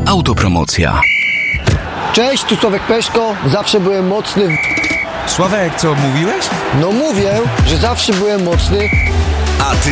Autopromocja. Cześć, tu Sławek Peszko. Zawsze byłem mocny Sławek, co mówiłeś? No mówię, że zawsze byłem mocny. A ty